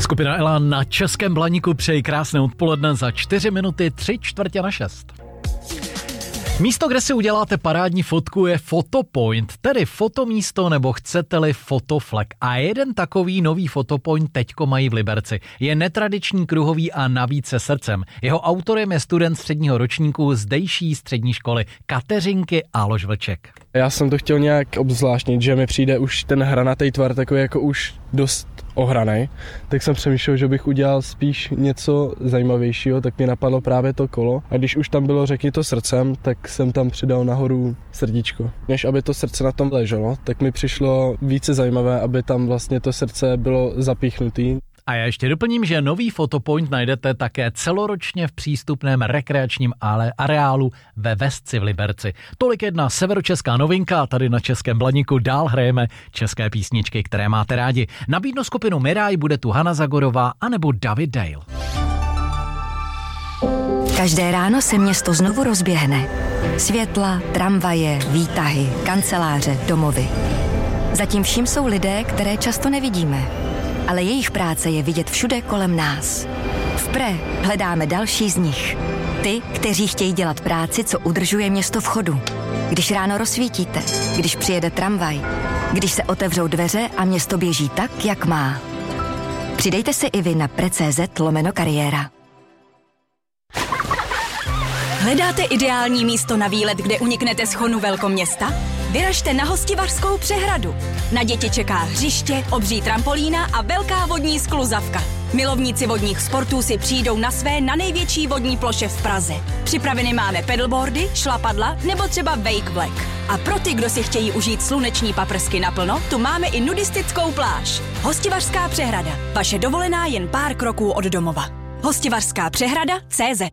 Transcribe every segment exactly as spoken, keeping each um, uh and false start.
Skupina Elan na Českém Blaníku přeji krásné odpoledne za čtyři minuty tři čtvrtě na šest. Místo, kde si uděláte parádní fotku, je Fotopoint, tedy fotomísto nebo chcete-li fotoflek. A jeden takový nový Fotopoint teďko mají v Liberci. Je netradiční, kruhový a navíc se srdcem. Jeho autorem je student středního ročníku zdejší střední školy Kateřinky Aloš Vlček. Já jsem to chtěl nějak obzvláštnit, že mi přijde už ten hranatý tvar takový jako už dost ohranej, tak jsem přemýšlel, že bych udělal spíš něco zajímavějšího, tak mě napadlo právě to kolo. A když už tam bylo řekni to srdcem, tak jsem tam přidal nahoru srdíčko. Než aby to srdce na tom leželo, tak mi přišlo více zajímavé, aby tam vlastně to srdce bylo zapíchnutý. A já ještě doplním, že nový Fotopoint najdete také celoročně v přístupném rekreačním areálu ve Vesci v Liberci. Tolik jedna severočeská novinka, tady na Českém Blaníku dál hrajeme české písničky, které máte rádi. Nabídnu skupinu Miraj, bude tu Hana Zagorová anebo David Dale. Každé ráno se město znovu rozběhne. Světla, tramvaje, výtahy, kanceláře, domovy. Zatím vším jsou lidé, které často nevidíme. Ale jejich práce je vidět všude kolem nás. V Pre hledáme další z nich. Ty, kteří chtějí dělat práci, co udržuje město v chodu. Když ráno rozsvítíte, když přijede tramvaj, když se otevřou dveře a město běží tak, jak má. Přidejte se i vy na pre.cz lomeno kariéra. Hledáte ideální místo na výlet, kde uniknete z chonu velkoměsta? Vyražte na Hostivařskou přehradu. Na děti čeká hřiště, obří trampolína a velká vodní skluzavka. Milovníci vodních sportů si přijdou na své na největší vodní ploše v Praze. Připraveny máme pedalboardy, šlapadla nebo třeba wake black. A pro ty, kdo si chtějí užít sluneční paprsky naplno, tu máme i nudistickou pláž. Hostivařská přehrada. Vaše dovolená jen pár kroků od domova. Hostivařská přehrada tečka cé zet.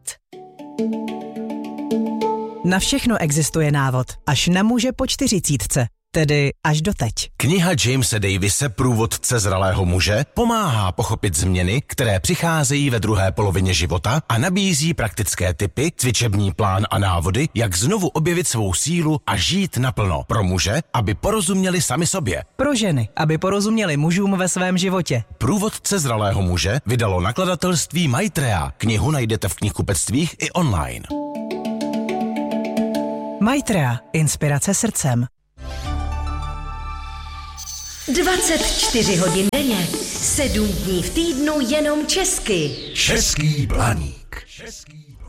Na všechno existuje návod, až na muže po čtyřicítce, tedy až doteď. Kniha Jamese Davise Průvodce zralého muže pomáhá pochopit změny, které přicházejí ve druhé polovině života a nabízí praktické tipy, cvičební plán a návody, jak znovu objevit svou sílu a žít naplno. Pro muže, aby porozuměli sami sobě. Pro ženy, aby porozuměli mužům ve svém životě. Průvodce zralého muže vydalo nakladatelství Maitreya. Knihu najdete v knihkupectvích i online. Maitreya. Inspirace srdcem. dvacet čtyři hodin denně, sedm dní v týdnu jenom česky. Český Blaník. Český